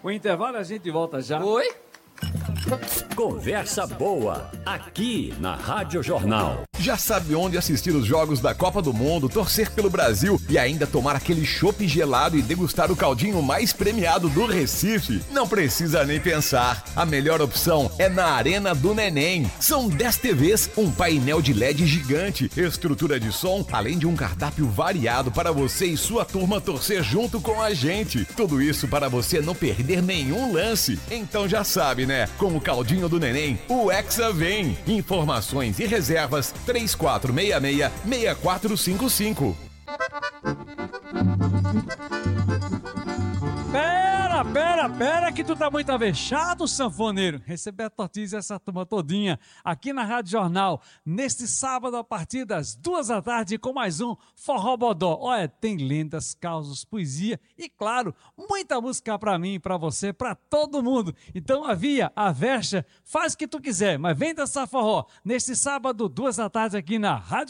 O intervalo a gente volta já. Oi? Conversa boa, aqui na Rádio Jornal. Já sabe onde assistir os jogos da Copa do Mundo, torcer pelo Brasil e ainda tomar aquele chopp gelado e degustar o caldinho mais premiado do Recife? Não precisa nem pensar. A melhor opção é na Arena do Neném. São 10 TVs, um painel de LED gigante, estrutura de som, além de um cardápio variado para você e sua turma torcer junto com a gente. Tudo isso para você não perder nenhum lance. Então já sabe, né? Com o caldinho do Neném, o Hexa vem. Informações e reservas 3466-6455. Pera, que tu tá muito avexado, sanfoneiro. Receber a tortilha essa turma todinha aqui na Rádio Jornal, neste sábado a partir das 14h com mais um Forró Bodó. Olha, tem lendas, causos, poesia e, claro, muita música pra mim, pra você, pra todo mundo. Então avia, avexa, faz o que tu quiser, mas vem dançar forró neste sábado, 14h aqui na Rádio